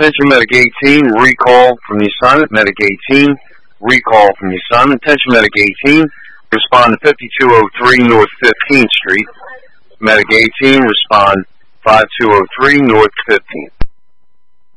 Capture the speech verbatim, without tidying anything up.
Attention Medic eighteen, recall from the assignment. Medic eighteen, recall from the assignment. Attention Medic eighteen, respond to fifty-two oh three North fifteenth Street. Medic eighteen, respond five two oh three North fifteenth.